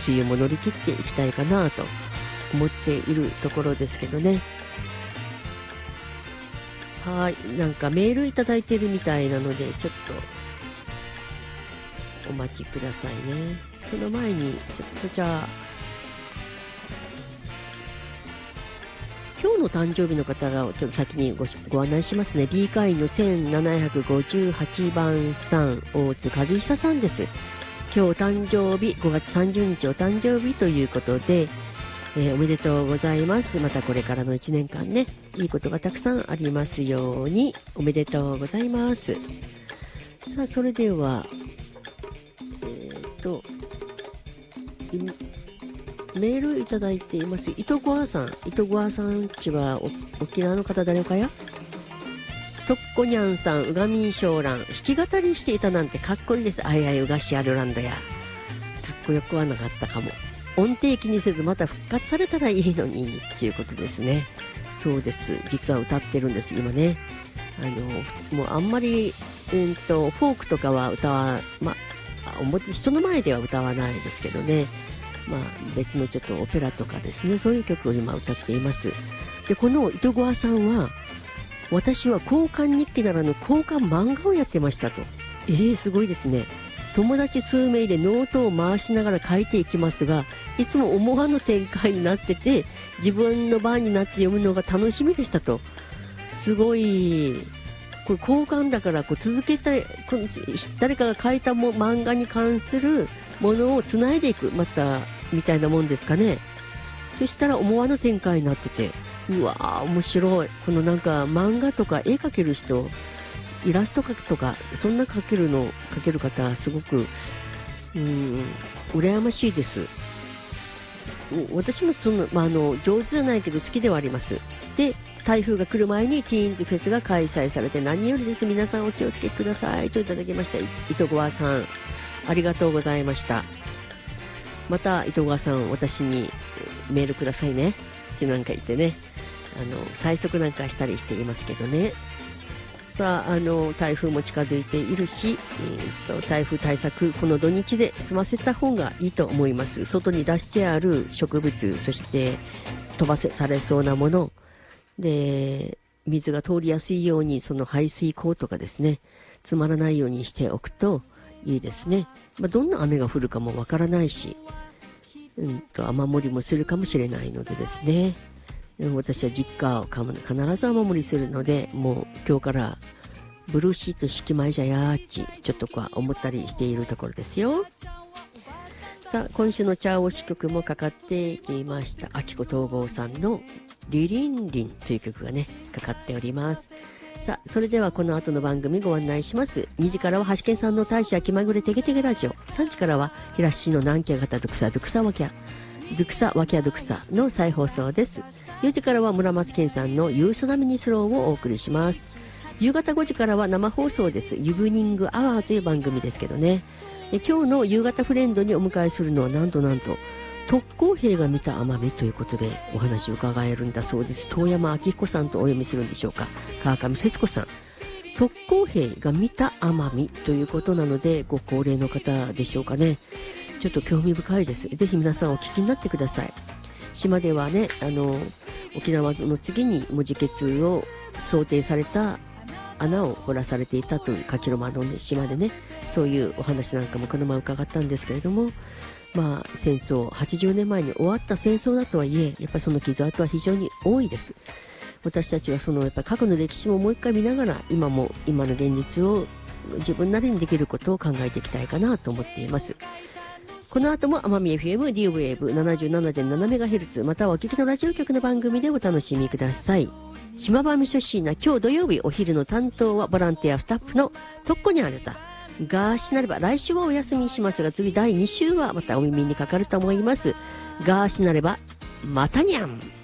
梅雨も乗り切っていきたいかなと思っているところですけどね。はい、なんかメールいただいてるみたいなのでちょっとお待ちくださいね。その前にちょっとじゃあ今日の誕生日の方がちょっと先にご案内しますね。 B 会員の1758番さん、大津和久さんです。今日誕生日、5月30日お誕生日ということで、おめでとうございます。またこれからの1年間ね、いいことがたくさんありますように。おめでとうございます。さあ、それではメールいただいています。糸ごあさんちは沖縄の方だよかや。とっこにゃんさん、うがみんしょうらん、弾き語りしていたなんてかっこいいです。あいあいうがしあるランドや。かっこよくはなかったかも。音程気にせずまた復活されたらいいのにっていうことですね。そうです、実は歌ってるんです今ね。もうあんまりフォークとかは人の前では歌わないですけどね。別のちょっとオペラとかですね、そういう曲を今歌っています。で、この糸ごあさんは、私は交換日記ならぬ交換漫画をやってましたと。すごいですね。友達数名でノートを回しながら書いていきますが、いつも思わぬ展開になってて、自分の番になって読むのが楽しみでしたと。すごい。これ交換だから続けて、誰かが書いた漫画に関するものをつないでいく、またみたいなもんですかね。そしたら思わぬ展開になってて、うわー面白い。このなんか漫画とか絵描ける人、イラスト描くとかそんな描ける方すごく羨ましいです。私も上手じゃないけど好きではあります。で、台風が来る前にティーンズフェスが開催されて何よりです。皆さんお気をつけくださいといただきました。糸ごあさん、ありがとうございました。また糸ごあさん、私にメールくださいねってなんか言ってね、催促なんかしたりしていますけどね。さあ、台風も近づいているし、台風対策この土日で済ませた方がいいと思います。外に出してある植物、そして飛ばされそうなもので、水が通りやすいようにその排水溝とかですね、詰まらないようにしておくといいですね。どんな雨が降るかもわからないし、雨漏りもするかもしれないのでですね。私は実家を必ず雨漏りするので、もう今日からブルーシート敷き前じゃやーちちょっと思ったりしているところですよ。さあ、今週のチャーオシ曲もかかってきました。秋子東郷さんのリリンリンという曲がねかかっております。さあ、それではこの後の番組ご案内します。2時からは橋健さんの大社気まぐれてげてげラジオ、3時からは平市の南キャ型ドクサドクサワキャドクサワキャドクサの再放送です。4時からは村松健さんのユースナミニスローをお送りします。夕方5時からは生放送です。ユブニングアワーという番組ですけどね。今日の夕方フレンドにお迎えするのはなんと特攻兵が見た奄美ということでお話を伺えるんだそうです。遠山明彦さんとお読みするんでしょうか、川上節子さん。特攻兵が見た奄美ということなので、ご高齢の方でしょうかね。ちょっと興味深いです。ぜひ皆さんお聞きになってください。島ではね、沖縄の次に文字欠を想定された穴を掘らされていたというカキロマの、島でね、そういうお話なんかもこの前伺ったんですけれども、戦争80年前に終わった戦争だとはいえ、やっぱりその傷跡は非常に多いです。私たちはやっぱり過去の歴史ももう一回見ながら、今の現実を自分なりにできることを考えていきたいかなと思っています。この後も奄美 FM D ウェーブ 77.7MHz またはお聞きのラジオ局の番組でお楽しみください。暇ばみしょしいな今日土曜日お昼の担当はボランティアスタッフのとっこにあるたがしなれば、来週はお休みしますが、次第2週はまたお耳にかかると思います。がしなればまたにゃん。